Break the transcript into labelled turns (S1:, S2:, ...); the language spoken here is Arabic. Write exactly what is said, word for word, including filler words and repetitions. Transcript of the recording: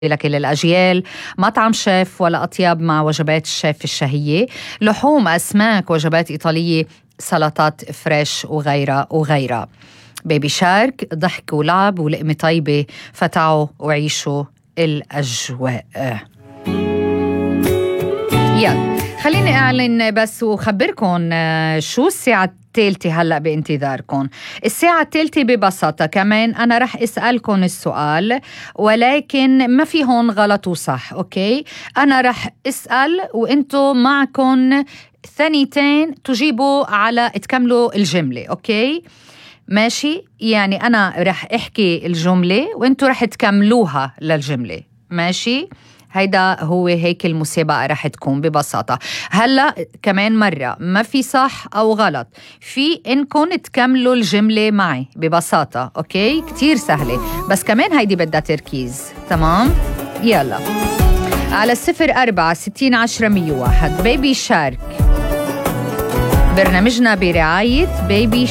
S1: لكل الأجيال، مطعم شيف ولا أطياب مع وجبات الشيف الشهية، لحوم، أسماك، وجبات إيطالية، سلطات فريش وغيرها وغيرها. بيبي شارك، ضحك ولعب ولقمة طيبة، فتعوا وعيشوا الأجواء. يلا خليني أعلن بس وخبركن شو الساعة الثالثة هلأ بانتظاركم. الساعة الثالثة ببساطة كمان أنا رح أسألكم السؤال، ولكن ما في هون غلط وصح. أوكي، أنا رح أسأل وإنتو معكم ثانيتين تجيبوا على تكملوا الجملة. أوكي ماشي، يعني أنا رح أحكي الجملة وإنتو رح تكملوها للجملة. ماشي، هيدا هو هيك المسابقة رح تكون ببساطة. هلأ كمان مرة ما في صح أو غلط، في إنكم تكملوا الجملة معي ببساطة. أوكي كتير سهلة، بس كمان هيدي بدها تركيز. تمام، يلا على الصفر أربعة ستين عشرة مية واحد. بيبي شارك برنامجنا برعاية بيبي